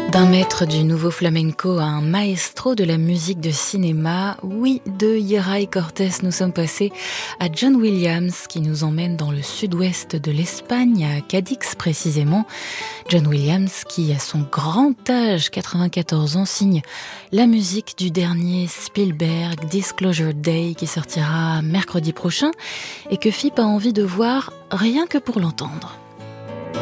D'un maître du nouveau flamenco à un maestro de la musique de cinéma, oui, de Yeray Cortés, nous sommes passés à John Williams qui nous emmène dans le sud-ouest de l'Espagne, à Cadix précisément. John Williams qui, à son grand âge, 94 ans, signe la musique du dernier Spielberg, Disclosure Day, qui sortira mercredi prochain et que Philippe a envie de voir rien que pour l'entendre.